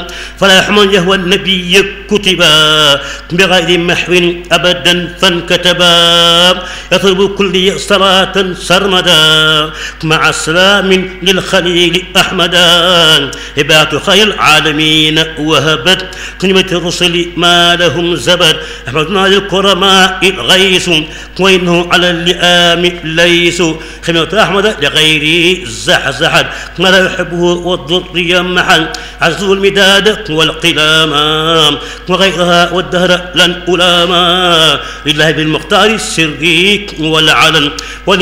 فلا يحمل يهوى النبي كتبا بغير محو أبدا فانكتبا يطلب كل صلاة سرمدا مع سلام للخليل أحمدا هبات خير العالمين وهبت كلمة الرسل ما لهم زبد أحمدنا للكرماء الغيث وإنه على اللئام ليس خيمة أحمد لغيره زحزحت ما لا يحبه والضر محل عزو المداد والقلام وغيرها والدهر لن ألاما لله بالمختار السري والعلن